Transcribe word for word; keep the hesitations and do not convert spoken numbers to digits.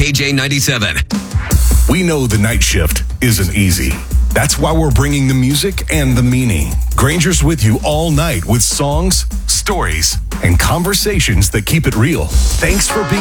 K J ninety-seven. We know the night shift isn't easy. That's why we're bringing the music and the meaning. Granger's with you all night with songs, stories, and conversations that keep it real. Thanks for being